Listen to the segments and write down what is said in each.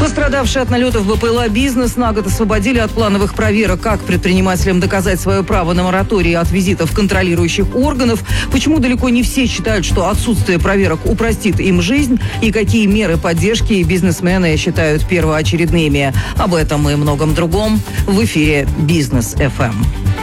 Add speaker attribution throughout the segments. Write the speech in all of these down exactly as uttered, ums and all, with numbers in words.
Speaker 1: Пострадавшие от налетов БПЛА бизнес на год освободили от плановых проверок. Как предпринимателям доказать свое право на мораторий от визитов контролирующих органов? Почему далеко не все считают, что отсутствие проверок упростит им жизнь? И какие меры поддержки бизнесмены считают первоочередными? Об этом и многом другом в эфире «Бизнес эф эм».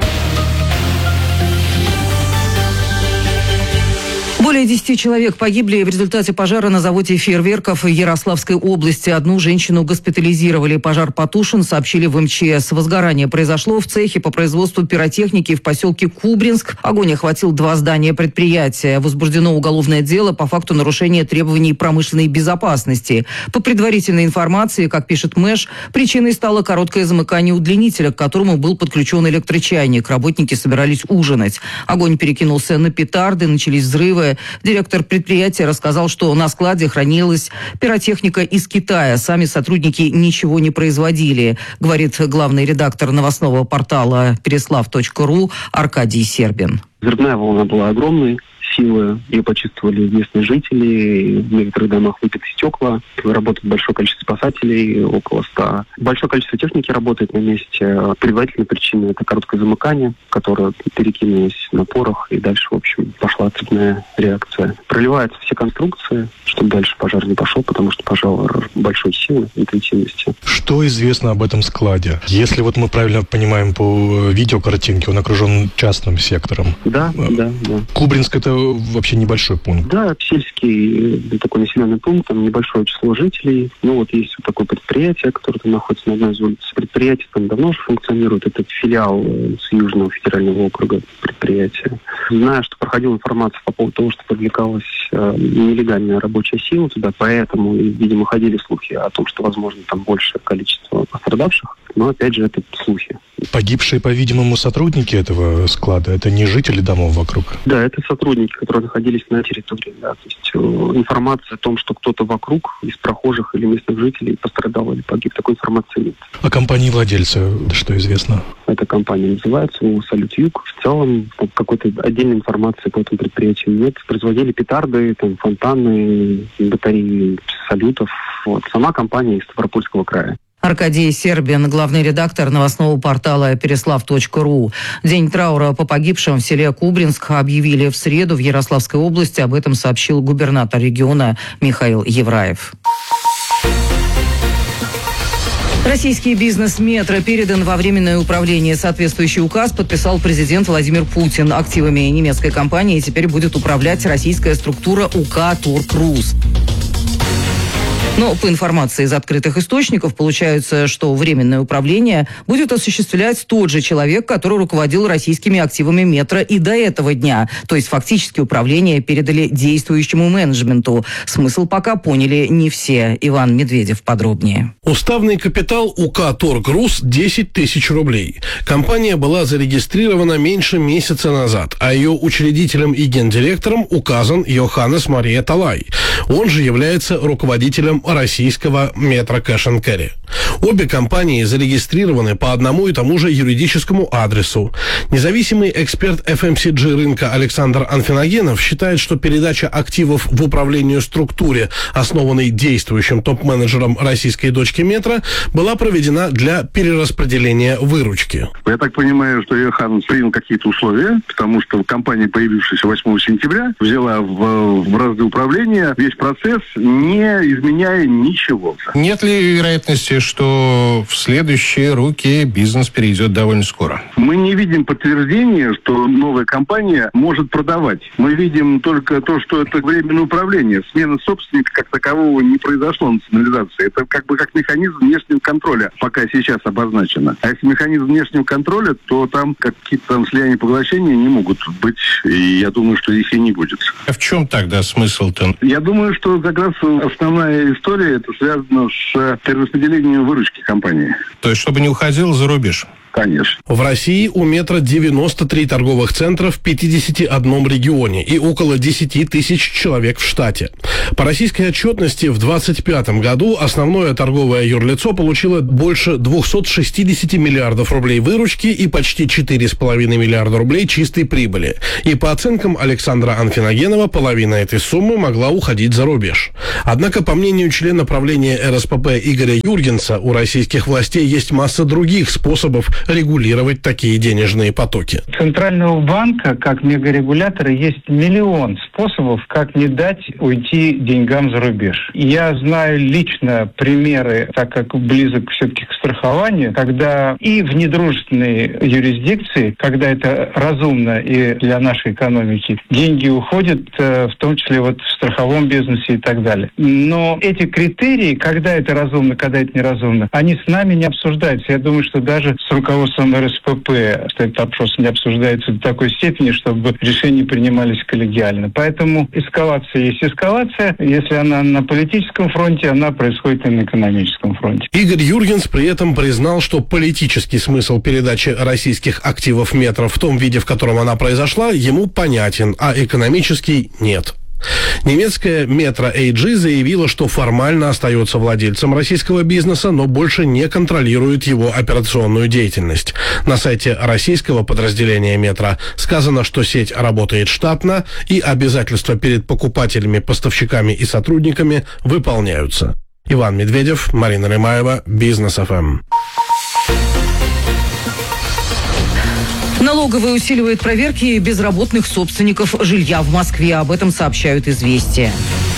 Speaker 1: Более десяти человек погибли в результате пожара на заводе фейерверков в Ярославской области. Одну женщину госпитализировали. Пожар потушен, сообщили в эм че эс. Возгорание произошло в цехе по производству пиротехники в поселке Кубринск. Огонь охватил два здания предприятия. Возбуждено уголовное дело по факту нарушения требований промышленной безопасности. По предварительной информации, как пишет Мэш, причиной стало короткое замыкание удлинителя, к которому был подключен электрочайник. Работники собирались ужинать. Огонь перекинулся на петарды, начались взрывы. Директор предприятия рассказал, что на складе хранилась пиротехника из Китая. Сами сотрудники ничего не производили, говорит главный редактор новостного портала переслав точка ру Аркадий Сербин.
Speaker 2: Взрывная волна была огромной силы, ее почувствовали местные жители, в некоторых домах выбиты стекла, работает большое количество спасателей, около ста. Большое количество техники работает на месте. Предварительная причина – это короткое замыкание, которое перекинулось на порох, и дальше, в общем, пошла цепная реакция. Проливаются все конструкции, чтобы дальше пожар не пошел, потому что пожар большой силы, интенсивности.
Speaker 3: Что известно об этом складе? Если вот мы правильно понимаем по видеокартинке, он окружен частным сектором.
Speaker 2: Да, да, да.
Speaker 3: Кубринск – это вообще небольшой пункт.
Speaker 2: Да, сельский такой населенный пункт, там небольшое число жителей. Ну вот есть вот такое предприятие, которое там находится на одной из улиц. Предприятие там давно уже функционирует. Это филиал с Южного федерального округа предприятия. Знаю, что проходила информация по поводу того, что привлекалась э, нелегальная рабочая сила туда, поэтому, видимо, ходили слухи о том, что, возможно, там большее количество пострадавших. Но, опять же, это слухи.
Speaker 3: Погибшие, по-видимому, сотрудники этого склада, это не жители домов вокруг?
Speaker 2: Да, это сотрудники, которые находились на территории. Да. То есть э, информация о том, что кто-то вокруг из прохожих или местных жителей пострадал или погиб, такой информации нет.
Speaker 3: О компании владельца что известно?
Speaker 2: Эта компания называется «Салют Юг». В целом какой-то отдельной информации по этому предприятию нет. Производили петарды, там, фонтаны, батареи салютов. Вот. Сама компания из Ставропольского края.
Speaker 1: Аркадий Сербин, главный редактор новостного портала переслав точка ру. День траура по погибшим в селе Кубринск объявили в среду в Ярославской области. Об этом сообщил губернатор региона Михаил Евраев. Российский бизнес «Метро» передан во временное управление. Соответствующий указ подписал президент Владимир Путин. Активами немецкой компании теперь будет управлять российская структура УК «Торг-Рус». Но по информации из открытых источников получается, что временное управление будет осуществлять тот же человек, который руководил российскими активами «Метро» и до этого дня. То есть фактически управление передали действующему менеджменту. Смысл пока поняли не все. Иван Медведев подробнее.
Speaker 4: Уставный капитал УК «Торг-Рус» десять тысяч рублей. Компания была зарегистрирована меньше месяца назад, а ее учредителем и гендиректором указан Йоханнес Мария Талай. Он же является руководителем российского «Метро Кэш энд Керри». Обе компании зарегистрированы по одному и тому же юридическому адресу. Независимый эксперт эф эм си джи рынка Александр Анфиногенов считает, что передача активов в управлению структуре, основанной действующим топ-менеджером российской дочки «Метро», была проведена для перераспределения выручки.
Speaker 5: Я так понимаю, что Йоханнес принял какие-то условия, потому что компания, появившаяся восьмого сентября, взяла в, в разды управления весь процесс, не изменяя ничего.
Speaker 6: Нет ли вероятности, что в следующие руки бизнес перейдет довольно скоро?
Speaker 5: Мы не видим подтверждения, что новая компания может продавать. Мы видим только то, что это временное управление. Смена собственника как такового не произошло, национализации. Это как бы как механизм внешнего контроля, пока сейчас обозначено. А если механизм внешнего контроля, то там какие-то там слияния, поглощения не могут быть. И я думаю, что их и не будет.
Speaker 6: А в чем тогда смысл-то?
Speaker 5: Я думаю, что как раз основная история это связано с перераспределением выручки компании.
Speaker 6: То есть, чтобы не уходил за рубеж?
Speaker 5: Конечно.
Speaker 4: В России у метро девяносто три торговых центра в пятидесяти одном регионе и около десять тысяч человек в штате. По российской отчетности в двадцать пятом году основное торговое юрлицо получило больше двухсот шестидесяти миллиардов рублей выручки и почти четыре с половиной миллиарда рублей чистой прибыли. И по оценкам Александра Анфиногенова, половина этой суммы могла уходить за рубеж. Однако, по мнению члена правления эр эс пэ пэ Игоря Юргенса, у российских властей есть масса других способов регулировать такие денежные потоки.
Speaker 7: У Центрального банка, как мегарегулятора, есть миллион способов, как не дать уйти деньгам за рубеж. Я знаю лично примеры, так как близок все-таки к страхованию, когда и в недружественной юрисдикции, когда это разумно и для нашей экономики, деньги уходят, в том числе вот в страховом бизнесе и так далее. Но эти критерии, когда это разумно, когда это неразумно, они с нами не обсуждаются. Я думаю, что даже с руководством эр эс пэ пэ этот вопрос не обсуждается до такой степени, чтобы решения принимались коллегиально. Поэтому эскалация есть эскалация. Если она на политическом фронте, она происходит и на экономическом фронте.
Speaker 4: Игорь Юргенс при этом признал, что политический смысл передачи российских активов метро в том виде, в котором она произошла, ему понятен, а экономический нет. Немецкая Metro эй джи заявила, что формально остается владельцем российского бизнеса, но больше не контролирует его операционную деятельность. На сайте российского подразделения Метро сказано, что сеть работает штатно и обязательства перед покупателями, поставщиками и сотрудниками выполняются. Иван Медведев, Марина Ремаева, Бизнес эф эм.
Speaker 1: Налоговая усиливает проверки безработных собственников жилья в Москве. Об этом сообщают «Известия».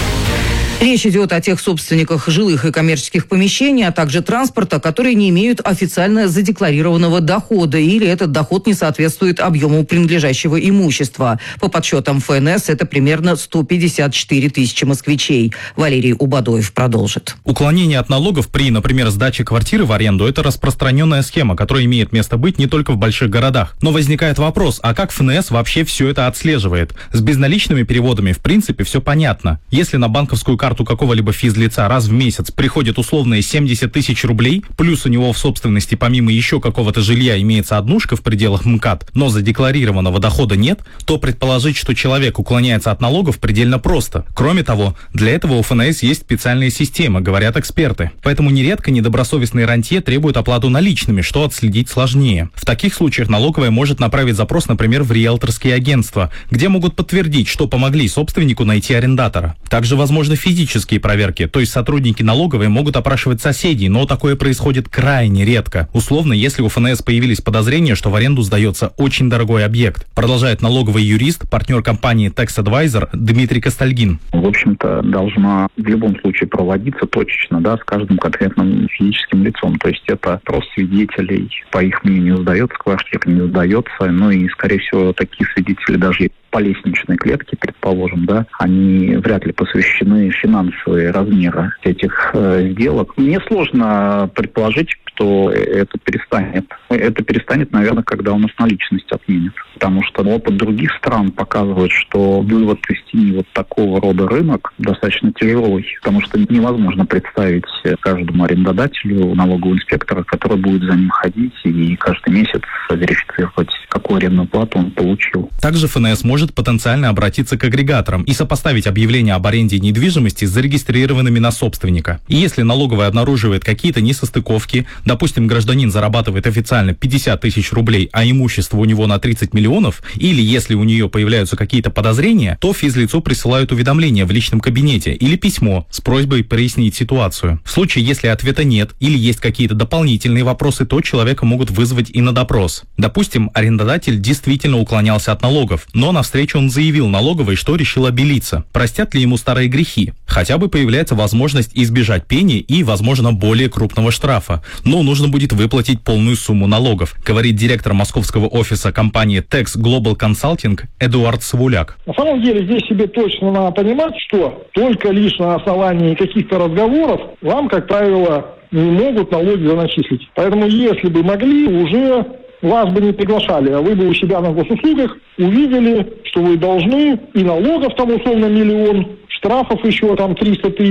Speaker 1: Речь идет о тех собственниках жилых и коммерческих помещений, а также транспорта, которые не имеют официально задекларированного дохода или этот доход не соответствует объему принадлежащего имущества. По подсчетам эф эн эс это примерно сто пятьдесят четыре тысячи москвичей. Валерий Убадоев продолжит.
Speaker 8: Уклонение от налогов при, например, сдаче квартиры в аренду – это распространенная схема, которая имеет место быть не только в больших городах. Но возникает вопрос, а как эф эн эс вообще все это отслеживает? С безналичными переводами в принципе все понятно. Если на банковскую карту какого-либо физлица раз в месяц приходит условные семьдесят тысяч рублей, плюс у него в собственности помимо еще какого-то жилья имеется однушка в пределах МКАД, но задекларированного дохода нет, то предположить, что человек уклоняется от налогов, предельно просто. Кроме того, для этого у эф эн эс есть специальные системы, говорят эксперты. Поэтому нередко недобросовестные рантье требуют оплату наличными, что отследить сложнее. В таких случаях налоговая может направить запрос, например, в риэлторские агентства, где могут подтвердить, что помогли собственнику найти арендатора. Также возможны физические Физические проверки, то есть сотрудники налоговой могут опрашивать соседей, но такое происходит крайне редко. Условно, если у эф эн эс появились подозрения, что в аренду сдается очень дорогой объект. Продолжает налоговый юрист, партнер компании Tax Advisor Дмитрий Костальгин.
Speaker 9: В общем-то, должна в любом случае проводиться точечно, да, с каждым конкретным физическим лицом. То есть это просто свидетелей, по их мнению, сдается квартира, не сдается. Ну и, скорее всего, такие свидетели даже по лестничной клетке, предположим, да, они вряд ли посвящены финансовые размеры этих э, сделок. Мне сложно предположить, что это перестанет. Это перестанет, наверное, когда у нас наличность отменят. Потому что опыт других стран показывает, что вывод из тени вот такого рода рынок достаточно тяжелый. Потому что невозможно представить каждому арендодателю налогового инспектора, который будет за ним ходить и каждый месяц верифицировать, какую арендную плату он получил.
Speaker 8: Также эф эн эс может потенциально обратиться к агрегаторам и сопоставить объявления об аренде недвижимости с зарегистрированными на собственника. И если налоговая обнаруживает какие-то несостыковки, допустим, гражданин зарабатывает официально пятьдесят тысяч рублей, а имущество у него на тридцать миллионов, или если у нее появляются какие-то подозрения, то физлицу присылают уведомление в личном кабинете или письмо с просьбой прояснить ситуацию. В случае, если ответа нет или есть какие-то дополнительные вопросы, то человека могут вызвать и на допрос. Допустим, арендодатель действительно уклонялся от налогов, но на встречу он заявил налоговой, что решил обелиться. Простят ли ему старые грехи? Хотя бы появляется возможность избежать пени и, возможно, более крупного штрафа. Но нужно будет выплатить полную сумму налогов, говорит директор московского офиса компании Tax Global Consulting Эдуард Савуляк.
Speaker 10: На самом деле здесь себе точно надо понимать, что только лишь на основании каких-то разговоров вам, как правило, не могут налоги заначислить. Поэтому если бы могли, уже вас бы не приглашали, а вы бы у себя на госуслугах увидели, что вы должны, и налогов там условно миллион, штрафов еще там триста тысяч,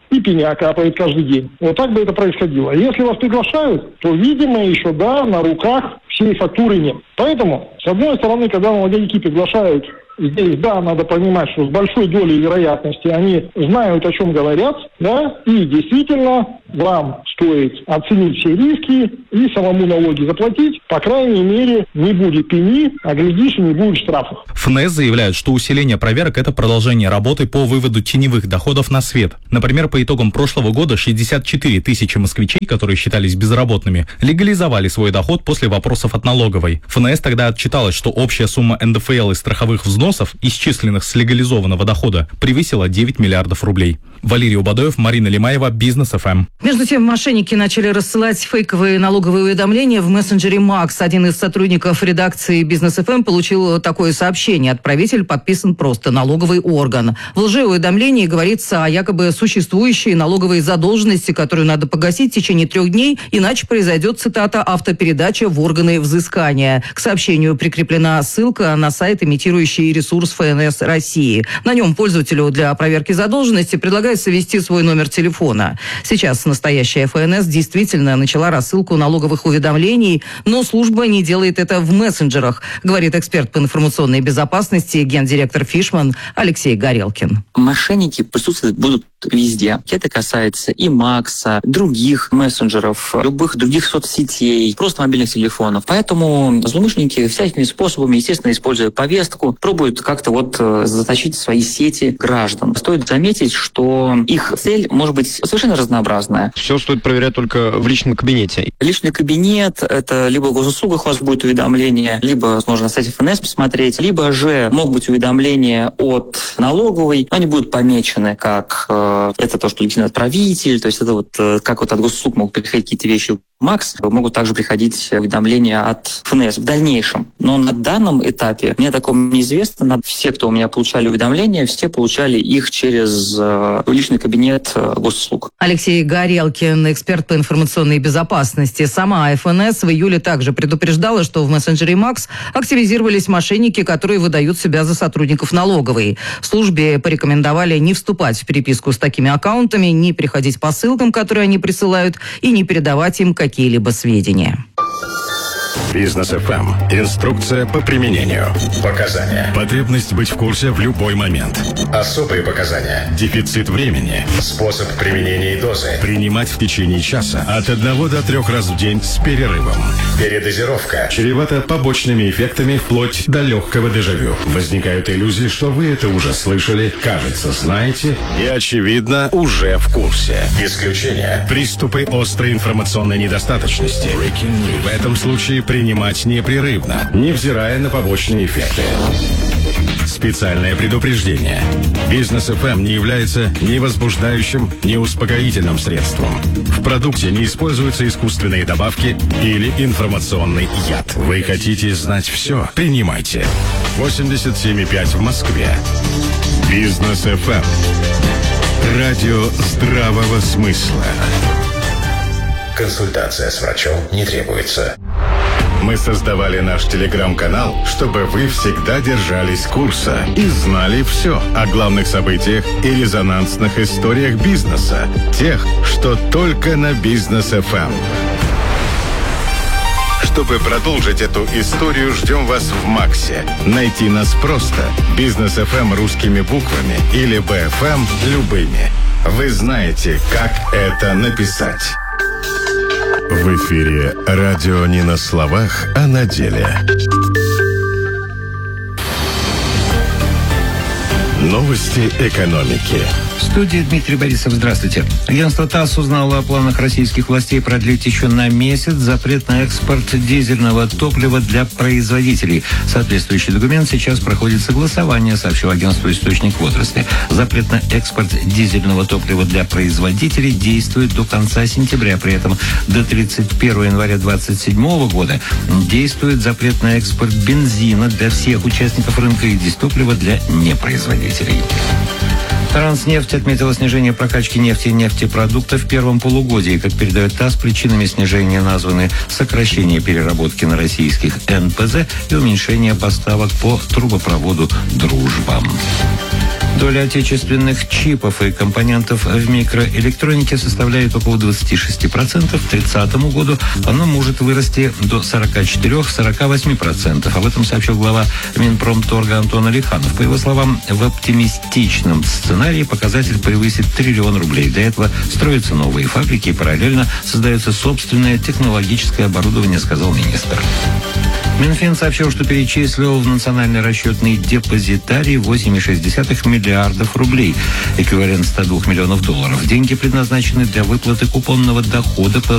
Speaker 10: и пеня капает каждый день. Вот так бы это происходило. Если вас приглашают, то, видимо, еще, да, на руках всей фактуры нет. Поэтому, с одной стороны, когда налоговики приглашают, здесь, да, надо понимать, что с большой долей вероятности они знают, о чем говорят, да, и действительно вам стоит оценить все риски и самому налоги заплатить. По крайней мере, не будет пени, а глядишь, и не будет штрафов.
Speaker 8: ФНС заявляет, что усиление проверок – это продолжение работы по выводу теневых доходов на свет. Например, по итогам прошлого года шестьдесят четыре тысячи москвичей, которые считались безработными, легализовали свой доход после вопросов от налоговой. ФНС тогда отчиталась, что общая сумма эн дэ эф эл и страховых взносов, исчисленных с легализованного дохода, превысила девять миллиардов рублей. Валерий Убадоев, Марина Лимаева, Бизнес эф эм.
Speaker 1: Между тем, мошенники начали рассылать фейковые налоговые уведомления в мессенджере Макс. Один из сотрудников редакции Бизнес эф эм получил такое сообщение. Отправитель подписан просто налоговый орган. В лжеуведомлении говорится о якобы существующей налоговой задолженности, которую надо погасить в течение трех дней, иначе произойдет, цитата, автопередача в органы взыскания. К сообщению прикреплена ссылка на сайт, имитирующий ресурс эф эн эс России. На нем пользователю для проверки задолженности предлагается ввести свой номер телефона. Сейчас настоящая эф эн эс действительно начала рассылку налоговых уведомлений, но служба не делает это в мессенджерах, говорит эксперт по информационной безопасности, гендиректор Фишман Алексей Горелкин.
Speaker 11: Мошенники присутствовать будут везде. Это касается и Макса, других мессенджеров, любых других соцсетей, просто мобильных телефонов. Поэтому злоумышленники всякими способами, естественно, используя повестку, пробуют как-то вот затащить в свои сети граждан. Стоит заметить, что их цель может быть совершенно разнообразная.
Speaker 12: Все стоит проверять только в личном кабинете.
Speaker 11: Личный кабинет — это либо в госуслугах у вас будет уведомление, либо можно на сайте эф эн эс посмотреть, либо же могут быть уведомления от налоговой, но они будут помечены как э, это то, что личный отправитель, то есть это вот э, как вот от госуслуг могут приходить какие-то вещи Макс, могут также приходить уведомления от эф эн эс в дальнейшем. Но на данном этапе мне такого неизвестно. Все, кто у меня получали уведомления, все получали их через э, личный кабинет э, госуслуг.
Speaker 1: Алексей Горелкин, эксперт по информационной безопасности. Сама эф эн эс в июле также предупреждала, что в мессенджере Макс активизировались мошенники, которые выдают себя за сотрудников налоговой. В службе порекомендовали не вступать в переписку с такими аккаунтами, не приходить по ссылкам, которые они присылают, и не передавать им какие-либо сведения.
Speaker 13: Бизнес эф эм. Инструкция по применению. Показания. Потребность быть в курсе в любой момент. Особые показания. Дефицит времени. Способ применения и дозы. Принимать в течение часа от одного до трех раз в день с перерывом. Передозировка. Чревата побочными эффектами вплоть до легкого дежавю. Возникают иллюзии, что вы это уже слышали, кажется, знаете и, очевидно, уже в курсе. Исключение. Приступы острой информационной недостаточности. В этом случае принимать непрерывно, невзирая на побочные эффекты. Специальное предупреждение. Бизнес эф эм не является ни возбуждающим, ни успокоительным средством. В продукте не используются искусственные добавки или информационный яд. Вы хотите знать все? Принимайте. восемьдесят семь и пять в Москве. Бизнес эф эм. Радио здравого смысла. Консультация с врачом не требуется. Мы создавали наш телеграм-канал, чтобы вы всегда держались курса и знали все о главных событиях и резонансных историях бизнеса. Тех, что только на Бизнес эф эм. Чтобы продолжить эту историю, ждем вас в Максе. Найти нас просто. Бизнес эф эм русскими буквами или би эф эм любыми. Вы знаете, как это написать. В эфире радио не на словах, а на деле. Новости экономики.
Speaker 6: В студии Дмитрий Борисов. Здравствуйте. Агентство ТАСС узнало о планах российских властей продлить еще на месяц запрет на экспорт дизельного топлива для производителей. Соответствующий документ сейчас проходит согласование, сообщил агентство «Источник в отрасли». Запрет на экспорт дизельного топлива для производителей действует до конца сентября. При этом до тридцать первого января две тысячи двадцать седьмого года действует запрет на экспорт бензина для всех участников рынка и дистоплива для непроизводителей. Транснефть отметила снижение прокачки нефти и нефтепродуктов в первом полугодии. Как передает ТАСС, причинами снижения названы сокращение переработки на российских эн пэ зэ и уменьшение поставок по трубопроводу «Дружба». Доля отечественных чипов и компонентов в микроэлектронике составляет около двадцать шесть процентов. К тридцатому году оно может вырасти до сорок четыре - сорок восемь процентов. Об этом сообщил глава Минпромторга Антон Алиханов. По его словам, в оптимистичном сценарии показатель превысит триллион рублей. Для этого строятся новые фабрики и параллельно создается собственное технологическое оборудование, сказал министр. Минфин сообщил, что перечислил в национальный расчетный депозитарий восемь целых шесть десятых миллиардов рублей, эквивалент ста двух миллионов долларов. Деньги предназначены для выплаты купонного дохода по